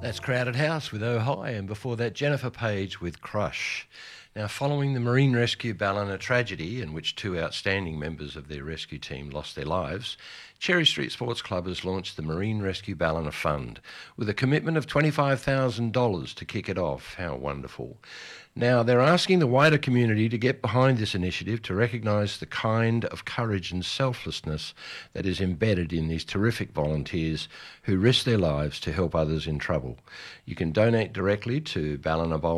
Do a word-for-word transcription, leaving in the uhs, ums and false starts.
That's Crowded House with Oh Hi, and before that Jennifer Page with Crush. Now, following the Marine Rescue Ballina tragedy, in which two outstanding members of their rescue team lost their lives, Cherry Street Sports Club has launched the Marine Rescue Ballina Fund with a commitment of twenty-five thousand dollars to kick it off. How wonderful. Now, they're asking the wider community to get behind this initiative to recognise the kind of courage and selflessness that is embedded in these terrific volunteers who risk their lives to help others in trouble. You can donate directly to Ballina Bowl